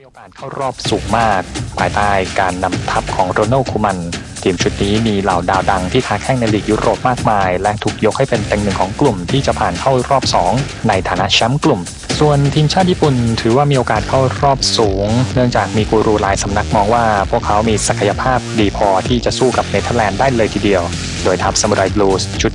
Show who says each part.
Speaker 1: มีโอกาสเข้ารอบสูงมากภายใต้การนำทัพของโรนัลด์ คูมันทีมชุดนี้มีเหล่าดาวดังที่ค้าแข่งในลีกยุโรปมากมายและถูกยกให้เป็นเต็งหนึ่งของกลุ่มที่จะผ่านเข้ารอบ 2ในฐานะแชมป์กลุ่มส่วนทีมชาติญี่ปุ่นถือว่ามีโอกาสเข้ารอบสูงเนื่องจากมีกูรูหลายสำนักมองว่าพวกเขามีศักยภาพดีพอที่จะสู้กับเนเธอร์แลนด์ได้เลยทีเดียวโดยทัพซามูไรบลูส์ชุด